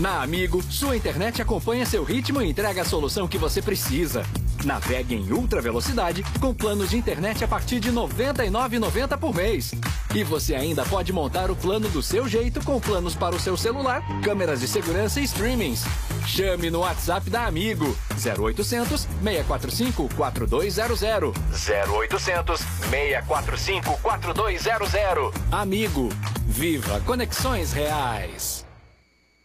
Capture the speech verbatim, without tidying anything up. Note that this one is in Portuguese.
Na Amigo, sua internet acompanha seu ritmo e entrega a solução que você precisa. Navegue em ultra velocidade com planos de internet a partir de noventa e nove reais e noventa centavos por mês. E você ainda pode montar o plano do seu jeito com planos para o seu celular, câmeras de segurança e streamings. Chame no WhatsApp da Amigo, zero oitocentos, seis quatro cinco, quatro dois zero zero. zero oitocentos, seis quatro cinco, quatro dois zero zero. Amigo, viva conexões reais.